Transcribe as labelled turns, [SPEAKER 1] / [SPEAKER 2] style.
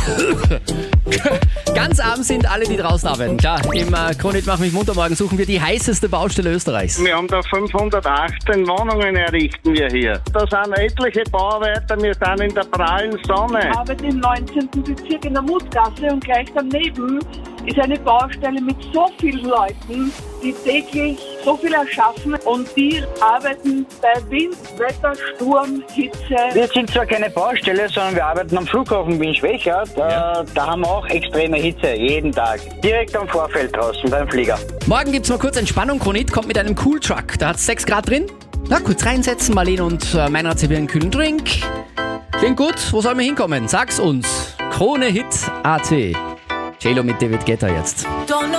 [SPEAKER 1] Ganz arm sind alle, die draußen arbeiten. Klar, im Kronit Mach mich munter morgen suchen wir die heißeste Baustelle Österreichs.
[SPEAKER 2] Wir haben da 518 Wohnungen errichten wir hier. Da sind etliche Bauarbeiter, wir sind in der prallen Sonne.
[SPEAKER 3] Ich arbeite im 19. Bezirk in der Mutgasse und gleich daneben ist eine Baustelle mit so vielen Leuten, die täglich so viel erschaffen und die arbeiten bei Wind, Wetter, Sturm, Hitze.
[SPEAKER 4] Wir sind zwar keine Baustelle, sondern wir arbeiten am Flughafen Wien-Schwächert. Da haben wir auch extreme Hitze, jeden Tag. Direkt am Vorfeld draußen beim Flieger.
[SPEAKER 1] Morgen gibt's mal kurz Entspannung. Kronit kommt mit einem Cool Truck. Da hat's 6 Grad drin. Na, kurz reinsetzen. Marlene und Meinrad servieren einen kühlen Drink. Klingt gut. Wo sollen wir hinkommen? Sag's uns. Krone Hit AT. JLo mit David Guetta jetzt.